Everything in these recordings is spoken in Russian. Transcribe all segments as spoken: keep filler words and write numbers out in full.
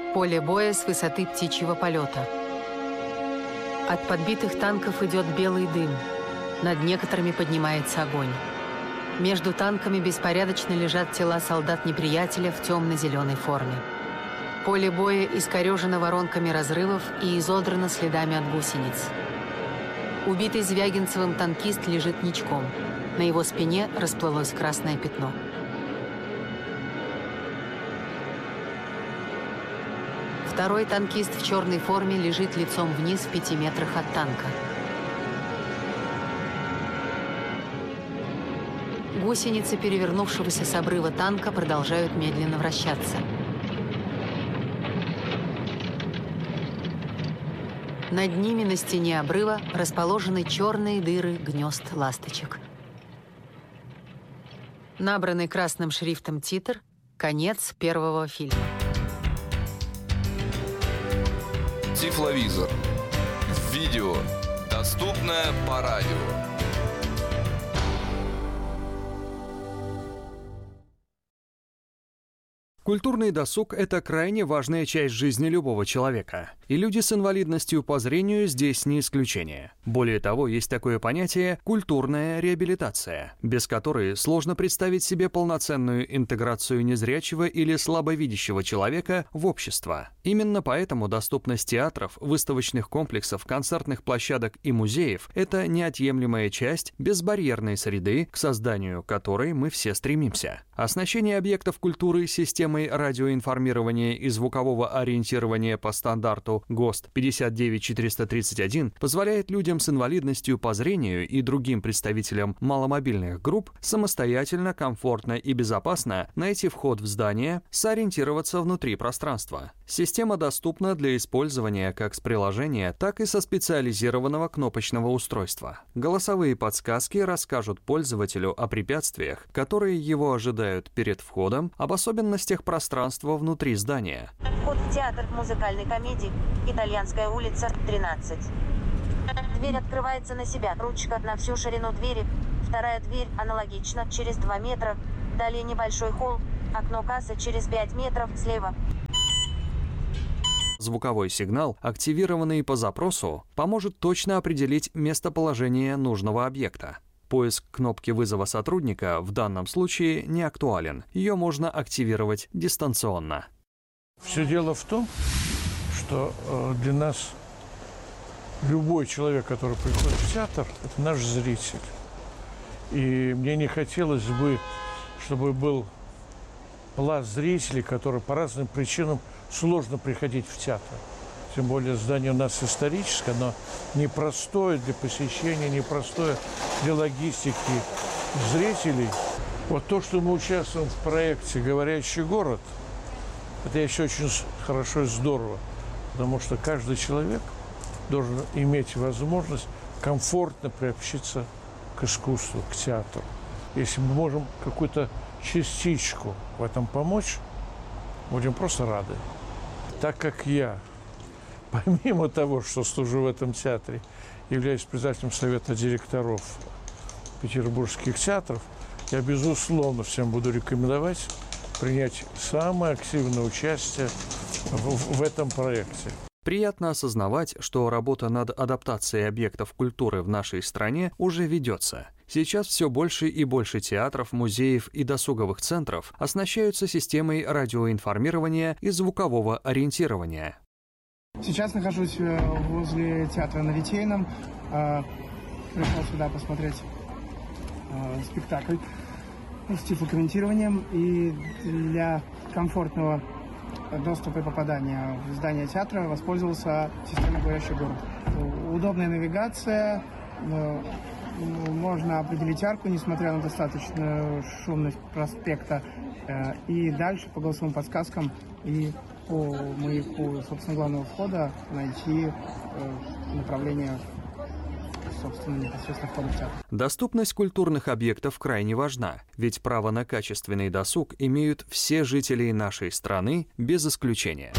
Поле боя с высоты птичьего полета. От подбитых танков идет белый дым. Над некоторыми поднимается огонь. Между танками беспорядочно лежат тела солдат неприятеля в темно-зеленой форме. Поле боя искорежено воронками разрывов и изодрано следами от гусениц. Убитый Звягинцевым танкист лежит ничком. На его спине расплылось красное пятно. Второй танкист в черной форме лежит лицом вниз в пяти метрах от танка. Гусеницы перевернувшегося с обрыва танка продолжают медленно вращаться. Над ними на стене обрыва расположены черные дыры гнезд ласточек. Набранный красным шрифтом титр «Конец первого фильма». Тифловизор. Видео. Доступное по радио. Культурный досуг – это крайне важная часть жизни любого человека. И люди с инвалидностью по зрению здесь не исключение. Более того, есть такое понятие «культурная реабилитация», без которой сложно представить себе полноценную интеграцию незрячего или слабовидящего человека в общество. Именно поэтому доступность театров, выставочных комплексов, концертных площадок и музеев – это неотъемлемая часть безбарьерной среды, к созданию которой мы все стремимся. Оснащение объектов культуры системой радиоинформирования и звукового ориентирования по стандарту ГОСТ пятьдесят девять четыреста тридцать один позволяет людям с инвалидностью по зрению и другим представителям маломобильных групп самостоятельно, комфортно и безопасно найти вход в здание, сориентироваться внутри пространства. Система доступна для использования как с приложения, так и со специализированного кнопочного устройства. Голосовые подсказки расскажут пользователю о препятствиях, которые его ожидают перед входом, об особенностях пространства внутри здания. Вход в театр музыкальной комедии «Итальянская улица, тринадцать». Дверь открывается на себя. Ручка на всю ширину двери. Вторая дверь аналогично, через два метра. Далее небольшой холл. Окно кассы через пять метров слева. Звуковой сигнал, активированный по запросу, поможет точно определить местоположение нужного объекта. Поиск кнопки вызова сотрудника в данном случае не актуален. Ее можно активировать дистанционно. Все дело в том, что для нас любой человек, который приходит в театр, это наш зритель. И мне не хотелось бы, чтобы был пласт зрителей, которые по разным причинам сложно приходить в театр. Тем более здание у нас историческое, оно непростое для посещения, непростое для логистики зрителей. Вот то, что мы участвуем в проекте «Говорящий город», это еще очень хорошо и здорово, потому что каждый человек должен иметь возможность комфортно приобщиться к искусству, к театру. Если мы можем какую-то частичку в этом помочь, будем просто рады. Так как я, помимо того, что служу в этом театре, являюсь председателем совета директоров петербургских театров, я, безусловно, всем буду рекомендовать принять самое активное участие в, в этом проекте. Приятно осознавать, что работа над адаптацией объектов культуры в нашей стране уже ведется. Сейчас все больше и больше театров, музеев и досуговых центров оснащаются системой радиоинформирования и звукового ориентирования. Сейчас нахожусь возле театра на Литейном. Пришел сюда посмотреть спектакль с тифлокомментированием. И для комфортного доступа и попадания в здание театра воспользовался системой «Говорящий город». Удобная навигация, можно определить арку, несмотря на достаточную шумность проспекта. И дальше по голосовым подсказкам и по маяку, собственно, главного входа найти направление, собственно, непосредственно входа в театр. Доступность культурных объектов крайне важна, ведь право на качественный досуг имеют все жители нашей страны без исключения.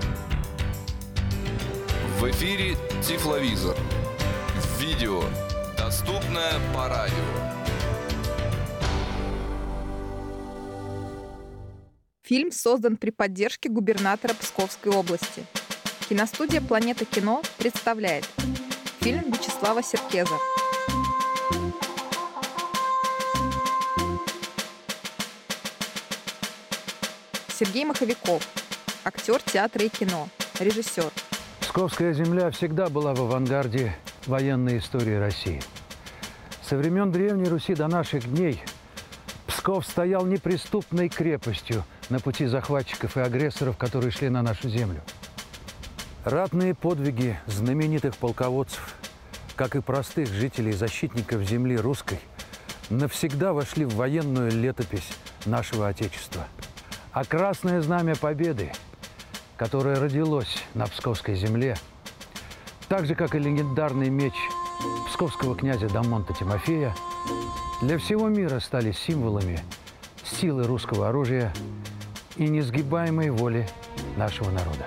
В эфире Тифловизор. Видео. Доступное по радио. Фильм создан при поддержке губернатора Псковской области. Киностудия «Планета кино» представляет фильм Вячеслава Серкеза. Сергей Маховиков, актер театра и кино, режиссер. Псковская земля всегда была в авангарде военной истории России. Со времен Древней Руси до наших дней Псков стоял неприступной крепостью на пути захватчиков и агрессоров, которые шли на нашу землю. Ратные подвиги знаменитых полководцев, как и простых жителей и защитников земли русской, навсегда вошли в военную летопись нашего Отечества. А Красное Знамя Победы, которое родилось на Псковской земле, так же, как и легендарный меч псковского князя Дамонта Тимофея, для всего мира стали символами силы русского оружия и несгибаемой воли нашего народа.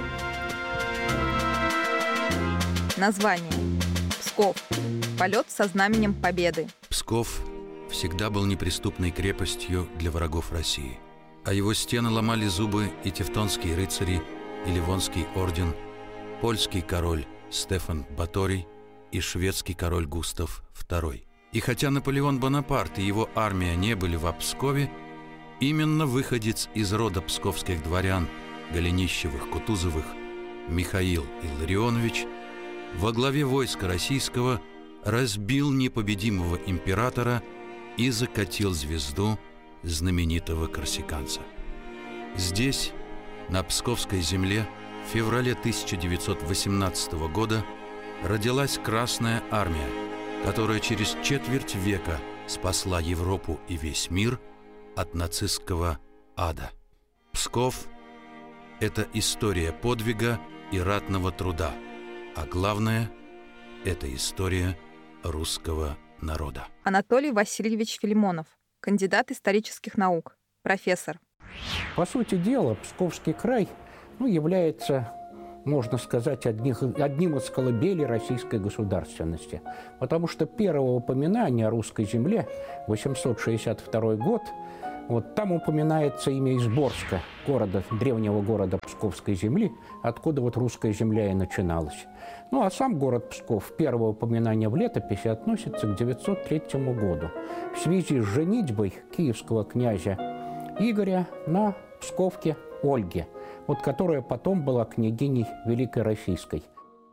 Название. Псков. Полет со знаменем Победы. Псков всегда был неприступной крепостью для врагов России. А его стены ломали зубы и тевтонские рыцари, и Ливонский орден, польский король Стефан Баторий и шведский король Густав второй. И хотя Наполеон Бонапарт и его армия не были в Пскове, именно выходец из рода псковских дворян Голенищевых, Кутузовых Михаил Илларионович во главе войска российского разбил непобедимого императора и закатил звезду знаменитого корсиканца. Здесь, на Псковской земле, в феврале тысяча девятьсот восемнадцатого года родилась Красная Армия, которая через четверть века спасла Европу и весь мир от нацистского ада. Псков – это история подвига и ратного труда, а главное – это история русского народа. Анатолий Васильевич Филимонов, кандидат исторических наук, профессор. По сути дела, Псковский край ну, является, можно сказать, одних, одним из колыбелей российской государственности. Потому что первое упоминание о русской земле, восемьсот шестьдесят второй год, вот там упоминается имя Изборска, города, древнего города Псковской земли, откуда вот русская земля и начиналась. Ну а сам город Псков, первое упоминание в летописи, относится к девятьсот третьему году в связи с женитьбой киевского князя Игоря на псковке Ольге, вот которая потом была княгиней Великой Российской.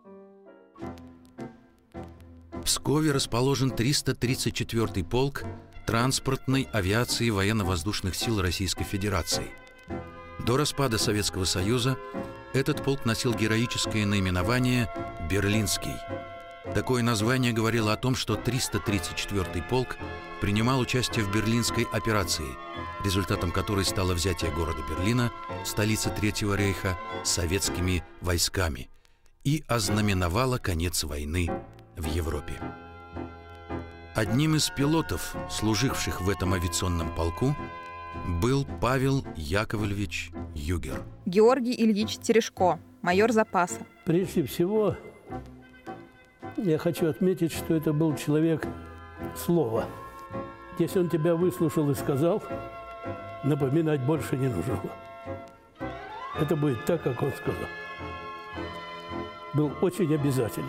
В Пскове расположен триста тридцать четвёртый полк транспортной авиации военно-воздушных сил Российской Федерации. До распада Советского Союза этот полк носил героическое наименование «Берлинский». Такое название говорило о том, что триста тридцать четвёртый полк принимал участие в Берлинской операции, результатом которой стало взятие города Берлина, столицы Третьего рейха, советскими войсками, и ознаменовало конец войны в Европе. Одним из пилотов, служивших в этом авиационном полку, был Павел Яковлевич Югер. Георгий Ильич Терешко, майор запаса. Прежде всего, я хочу отметить, что это был человек слова. Если он тебя выслушал и сказал, напоминать больше не нужно. Это будет так, как он сказал. Был очень обязателен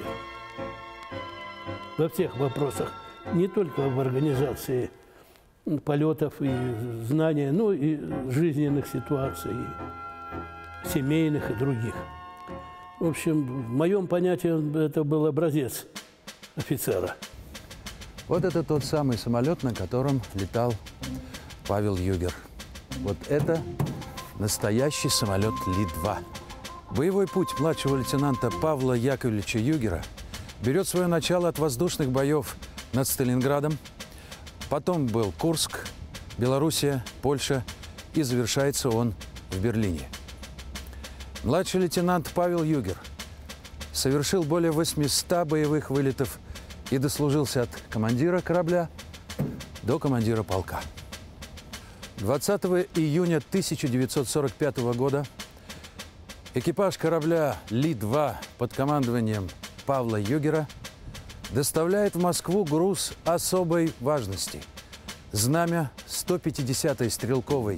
во всех вопросах, не только в организации полетов и знания, но и жизненных ситуаций, и семейных и других. В общем, в моем понятии это был образец офицера. Вот это тот самый самолет, на котором летал Павел Югер. Вот это настоящий самолет Ли два. Боевой путь младшего лейтенанта Павла Яковлевича Югера берет свое начало от воздушных боев над Сталинградом. Потом был Курск, Белоруссия, Польша, и завершается он в Берлине. Младший лейтенант Павел Югер совершил более восьмисот боевых вылетов и дослужился от командира корабля до командира полка. двадцатого июня тысяча девятьсот сорок пятого года экипаж корабля Ли два под командованием Павла Югера доставляет в Москву груз особой важности – знамя сто пятидесятой стрелковой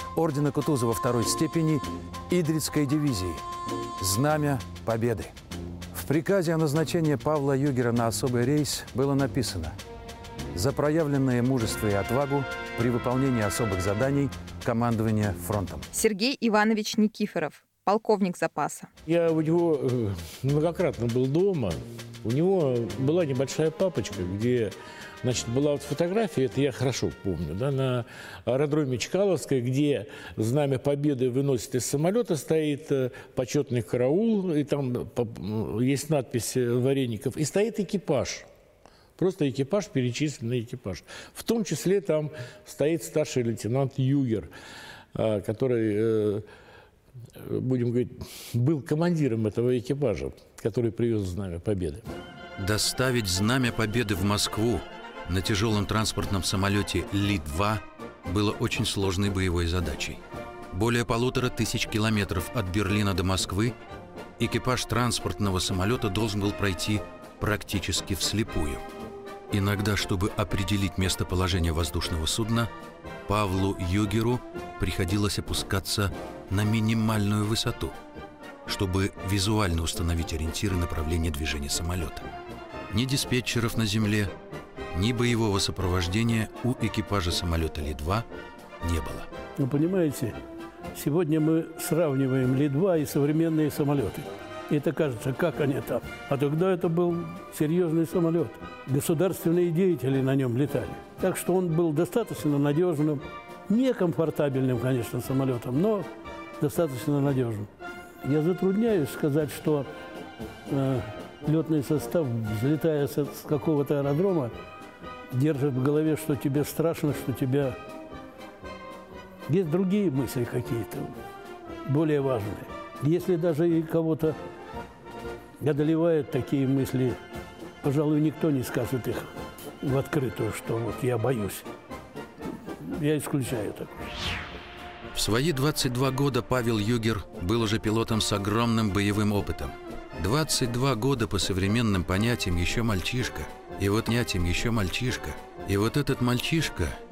ордена Кутузова второй степени Идрицкой дивизии. Знамя Победы. В приказе о назначении Павла Югера на особый рейс было написано: за проявленное мужество и отвагу при выполнении особых заданий командования фронтом. Сергей Иванович Никифоров, полковник запаса. Я у него многократно был дома. У него была небольшая папочка, где, значит, была вот фотография, это я хорошо помню, да, на аэродроме Чкаловской, где Знамя Победы выносит из самолета, стоит почетный караул, и там есть надпись Вареников, и стоит экипаж. Просто экипаж, перечисленный экипаж. В том числе там стоит старший лейтенант Югер, который, будем говорить, был командиром этого экипажа, который привез Знамя Победы. Доставить Знамя Победы в Москву на тяжелом транспортном самолете Ли два было очень сложной боевой задачей. Более полутора тысяч километров от Берлина до Москвы экипаж транспортного самолета должен был пройти практически вслепую. Иногда, чтобы определить местоположение воздушного судна, Павлу Югеру приходилось опускаться на минимальную высоту, чтобы визуально установить ориентиры направления движения самолета. Ни диспетчеров на земле, ни боевого сопровождения у экипажа самолета Ли два не было. Вы понимаете, сегодня мы сравниваем Ли два и современные самолеты. И это кажется, как они там. А тогда это был серьезный самолет. Государственные деятели на нем летали. Так что он был достаточно надежным, некомфортабельным, конечно, самолетом, но достаточно надежным. Я затрудняюсь сказать, что э, летный состав, взлетая с, с какого-то аэродрома, держит в голове, что тебе страшно, что тебя... Есть другие мысли какие-то, более важные. Если даже и кого-то одолевают такие мысли, пожалуй, никто не скажет их в открытую, что вот я боюсь. Я исключаю такое. В свои двадцать два года Павел Югер был уже пилотом с огромным боевым опытом. двадцать два года по современным понятиям еще мальчишка. И вот понятиям еще мальчишка. И вот этот мальчишка